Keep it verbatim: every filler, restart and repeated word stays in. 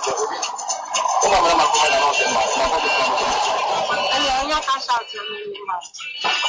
je obi ụmụ amara maka ụmụ na ọsọ ma ma ọ bụ Ele onye ka shout ya n'ihu ma.